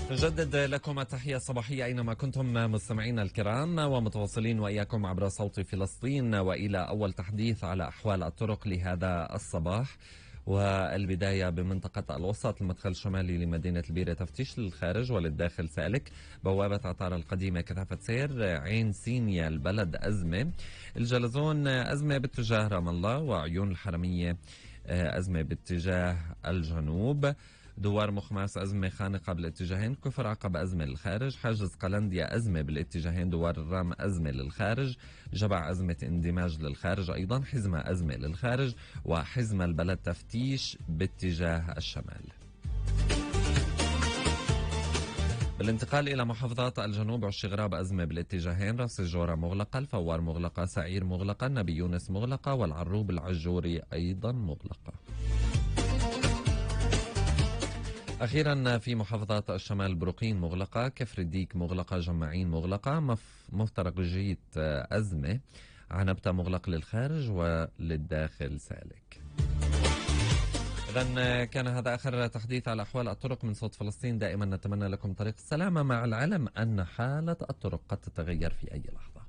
نجدد لكم التحية الصباحية أينما كنتم مستمعينا الكرام، ومتواصلين وإياكم عبر صوت فلسطين، وإلى أول تحديث على أحوال الطرق لهذا الصباح. والبداية بمنطقة الوسط، المدخل الشمالي لمدينة البيرة تفتيش للخارج وللداخل سالك، بوابة عطار القديمة كثافة سير، عين سينيا البلد أزمة، الجلزون أزمة باتجاه رام الله، وعيون الحرمية أزمة باتجاه الجنوب، دوار مخماس أزمة خانقة بالاتجاهين، كفر عقب أزمة للخارج، حاجز قلنديا أزمة بالاتجاهين، دوار الرام أزمة للخارج، جبع أزمة اندماج للخارج أيضا، حزمة أزمة للخارج، وحزمة البلد تفتيش باتجاه الشمال. بالانتقال إلى محافظات الجنوب، والشغراب أزمة بالاتجاهين، راس الجورة مغلقة، الفوار مغلقة، سعير مغلقة، النبي يونس مغلقة، والعروب العجوري أيضا مغلقة. أخيرا في محافظات الشمال، بروقين مغلقة، كفر الديك مغلقة، جماعين مغلقة، مفترق جيت أزمة، عنبتة مغلق للخارج وللداخل سالك. إذن كان هذا آخر تحديث على أحوال الطرق من صوت فلسطين. دائما نتمنى لكم طريق السلامة، مع العلم أن حالة الطرق قد تتغير في أي لحظة.